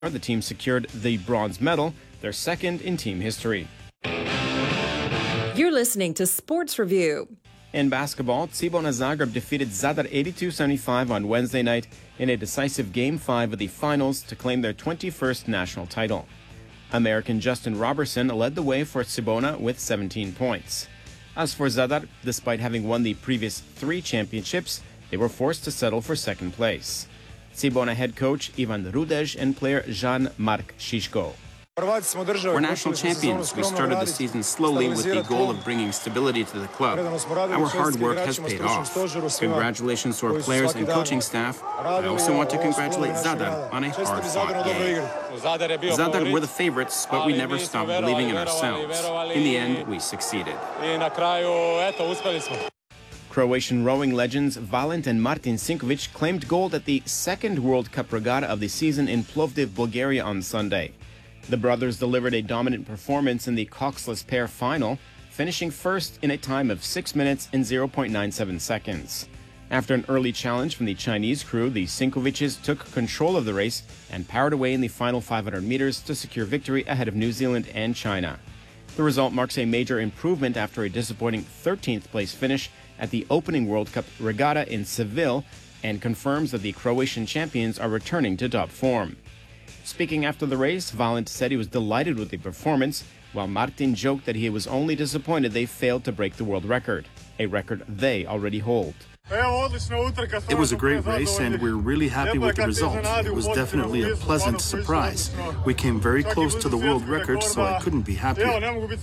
The team secured the bronze medal, their second in team history. You're listening to Sports Review. In basketball, Cibona Zagreb defeated Zadar 82-75 on Wednesday night in a decisive Game 5 of the finals to claim their 21st national title. American Justin Robertson led the way for Cibona with 17 points. As for Zadar, despite having won the previous 3 championships, they were forced to settle for second place. Cibona head coach Ivan Rudej and player Jean-Marc Šiško. We're national champions. We started the season slowly with the goal of bringing stability to the club. Our hard work has paid off. Congratulations to our players and coaching staff. I also want to congratulate Zadar on a hard-fought game. Zadar were the favorites, but we never stopped believing in ourselves. In the end, we succeeded. Croatian rowing legends Valent and Martin Sinkovic claimed gold at the second World Cup regatta of the season in Plovdiv, Bulgaria on Sunday. The brothers delivered a dominant performance in the coxless pair final, finishing first in a time of 6 minutes and 0.97 seconds. After an early challenge from the Chinese crew, the Sinkovics took control of the race and powered away in the final 500 meters to secure victory ahead of New Zealand and China. The result marks a major improvement after a disappointing 13th place finish at the opening World Cup regatta in Seville and confirms that the Croatian champions are returning to top form. Speaking after the race, Valent said he was delighted with the performance, while Martin joked that he was only disappointed they failed to break the world record, a record they already hold. It was a great race and we're really happy with the result. It was definitely a pleasant surprise. We came very close to the world record, so I couldn't be happier.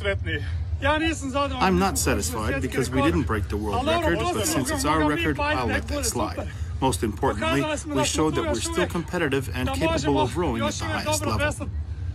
I'm not satisfied because we didn't break the world record, but since it's our record, I'll let that slide. Most importantly, we showed that we're still competitive and capable of rowing at the highest level.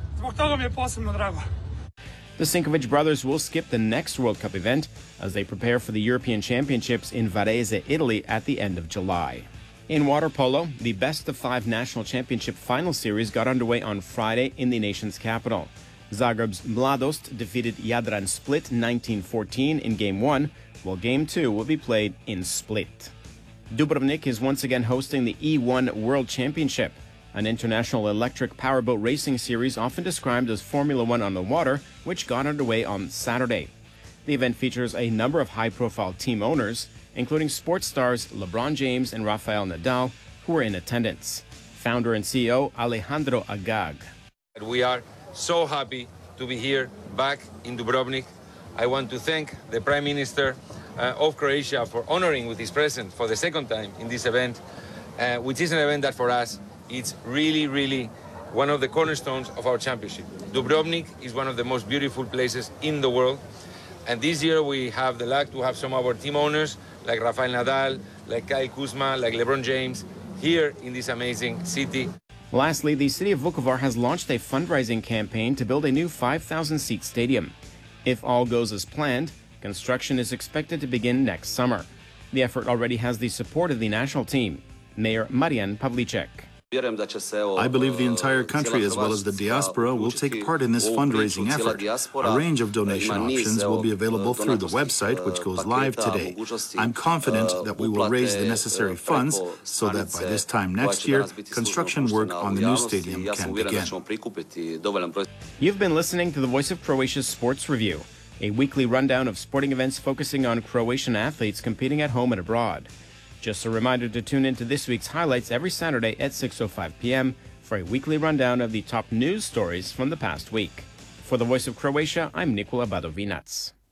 The Sinkovic brothers will skip the next World Cup event as they prepare for the European Championships in Varese, Italy at the end of July. In water polo, the best-of-5 national championship final series got underway on Friday in the nation's capital. Zagreb's Mladost defeated Jadran Split 19-14 in Game 1, while Game 2 will be played in Split. Dubrovnik is once again hosting the E1 World Championship, an international electric powerboat racing series often described as Formula One on the water, which got underway on Saturday. The event features a number of high-profile team owners, including sports stars LeBron James and Rafael Nadal, who were in attendance. Founder and CEO Alejandro Agag. We are so happy to be here back in Dubrovnik. I want to thank the Prime Minister of Croatia for honoring with his presence for the second time in this event, which is an event that for us it's really one of the cornerstones of our championship. Dubrovnik is one of the most beautiful places in the world, and this year we have the luck to have some of our team owners like Rafael Nadal, like Kyle Kuzma, like LeBron James here in this amazing city. Lastly, the city of Vukovar has launched a fundraising campaign to build a new 5,000-seat stadium. If all goes as planned, construction is expected to begin next summer. The effort already has the support of the national team. Mayor Marian Pavlicek. I believe the entire country, as well as the diaspora, will take part in this fundraising effort. A range of donation options will be available through the website, which goes live today. I'm confident that we will raise the necessary funds so that by this time next year, construction work on the new stadium can begin. You've been listening to the Voice of Croatia's Sports Review, a weekly rundown of sporting events focusing on Croatian athletes competing at home and abroad. Just a reminder to tune into this week's highlights every Saturday at 6:05 p.m. for a weekly rundown of the top news stories from the past week. For the Voice of Croatia, I'm Nikola Badovinac.